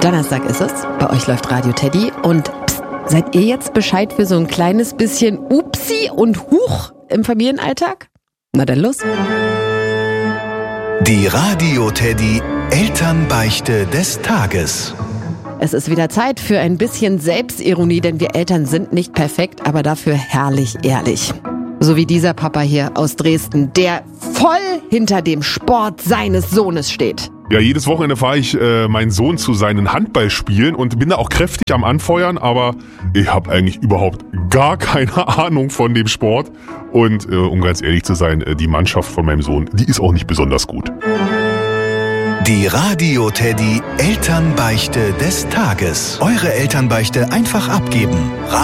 Donnerstag ist es, bei euch läuft Radio Teddy und pst, seid ihr jetzt Bescheid für so ein kleines bisschen Upsi und Huch im Familienalltag? Na dann los. Die Radio Teddy Elternbeichte des Tages. Es ist wieder Zeit für ein bisschen Selbstironie, denn wir Eltern sind nicht perfekt, aber dafür herrlich ehrlich. So wie dieser Papa hier aus Dresden, der voll hinter dem Sport seines Sohnes steht. Ja, jedes Wochenende fahre ich meinen Sohn zu seinen Handballspielen und bin da auch kräftig am Anfeuern, aber ich habe eigentlich überhaupt gar keine Ahnung von dem Sport. Und um ganz ehrlich zu sein, die Mannschaft von meinem Sohn, die ist auch nicht besonders gut. Die Radio Teddy Elternbeichte des Tages. Eure Elternbeichte einfach abgeben.